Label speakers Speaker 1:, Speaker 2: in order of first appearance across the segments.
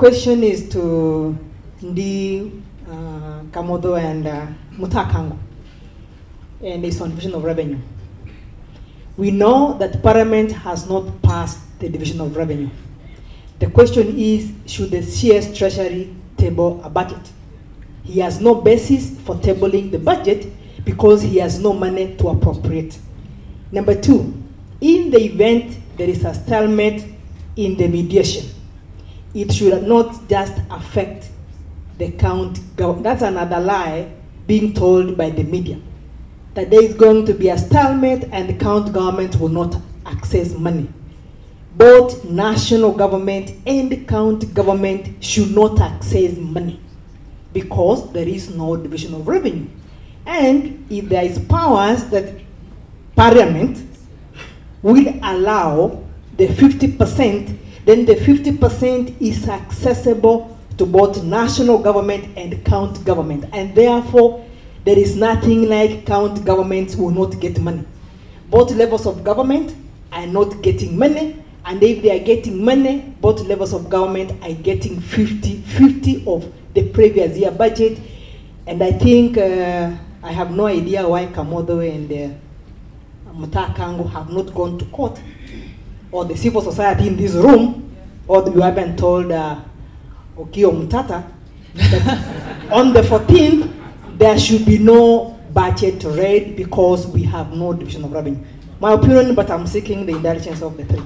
Speaker 1: question is to Ndi Kamodo and Mutakango, and it's on division of revenue. We know that Parliament has not passed the division of revenue. The question is, should the CS Treasury table a budget? He has no basis for tabling the budget because he has no money to appropriate. Number two, in the event there is a stalemate in the mediation, it should not just affect the county government. That's another lie being told by the media, that there is going to be a stalemate and the county government will not access money. Both national government and the county government should not access money because there is no division of revenue. And if there is powers that Parliament will allow the 50%, then the 50% is accessible to both national government and county government. And therefore, there is nothing like county governments will not get money. Both levels of government are not getting money, and if they are getting money, both levels of government are getting 50-50 of the previous year budget. And I think, I have no idea why Kamodo and Mutakango have not gone to court, or the civil society in this room, or you haven't told Okio Mutata that on the 14th, there should be no budget read because we have no division of revenue. My opinion, but I'm seeking the indulgence of the three.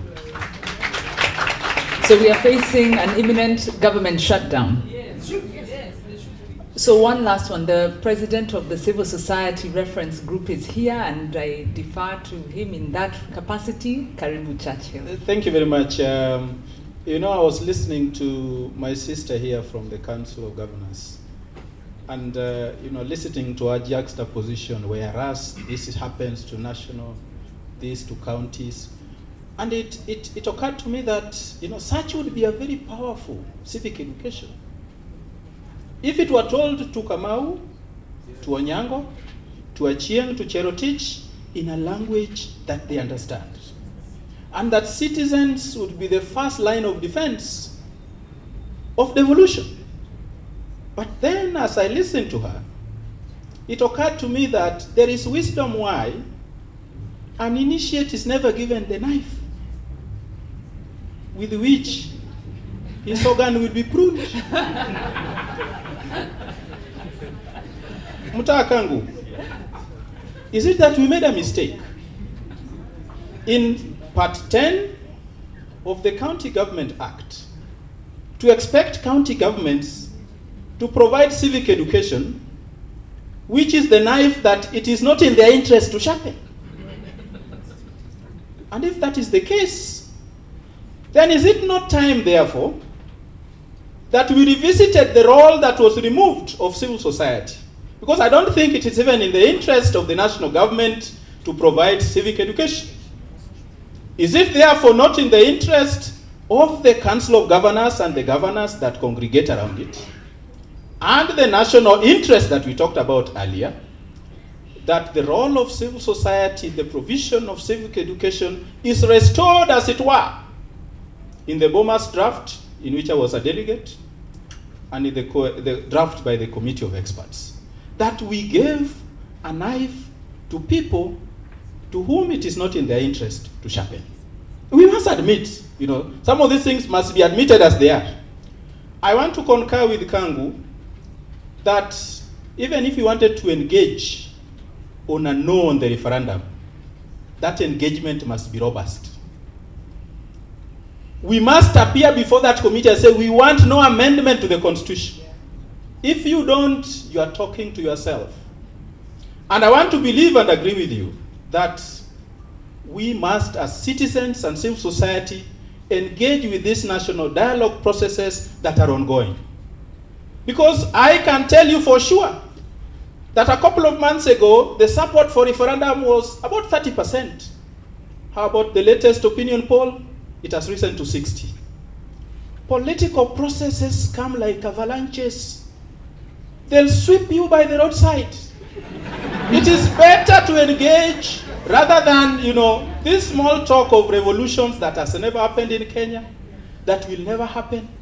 Speaker 2: So we are facing an imminent government shutdown. Yes. So one last one. The president of the Civil Society Reference Group is here, and I defer to him in that capacity. Karibu Churchill.
Speaker 3: Thank you very much. I was listening to my sister here from the Council of Governors, and listening to her juxtaposition, whereas this happens to national, this to counties. And it occurred to me that, such would be a very powerful civic education. If it were told to Kamau, to Onyango, to Achieng, to Cherotich, in a language that they understand. And that citizens would be the first line of defense of devolution. But then, as I listened to her, it occurred to me that there is wisdom why an initiate is never given the knife with which his organ will be pruned. Mutakangu, is it that we made a mistake? In Part 10 of the County Government Act, to expect county governments to provide civic education, which is the knife that it is not in their interest to sharpen. And if that is the case, then is it not time, therefore, that we revisited the role that was removed of civil society? Because I don't think it is even in the interest of the national government to provide civic education. Is it therefore not in the interest of the Council of Governors and the governors that congregate around it, and the national interest that we talked about earlier, that the role of civil society, the provision of civic education, is restored, as it were, in the Bomas draft, in which I was a delegate, and in the draft by the Committee of Experts, that we gave a knife to people to whom it is not in their interest to sharpen. We must admit, some of these things must be admitted as they are. I want to concur with Kangu that even if you wanted to engage on a no on the referendum, that engagement must be robust. We must appear before that committee and say, we want no amendment to the Constitution. If you don't, you are talking to yourself. And I want to believe and agree with you that we must, as citizens and civil society, engage with these national dialogue processes that are ongoing. Because I can tell you for sure that a couple of months ago, the support for referendum was about 30%. How about the latest opinion poll? It has risen to 60. Political processes come like avalanches. They'll sweep you by the roadside. It is better to engage rather than, this small talk of revolutions that has never happened in Kenya, that will never happen.